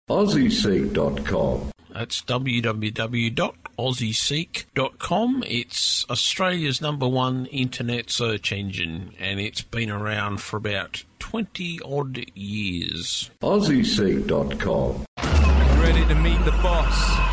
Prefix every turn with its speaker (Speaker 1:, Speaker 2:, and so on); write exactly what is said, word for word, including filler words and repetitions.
Speaker 1: Aussie Seek dot com.
Speaker 2: That's w w w dot aussie seek dot com. It's Australia's number one internet search engine, and it's been around for about twenty-odd years.
Speaker 1: Aussie Seek dot com.
Speaker 3: Ready to meet the boss.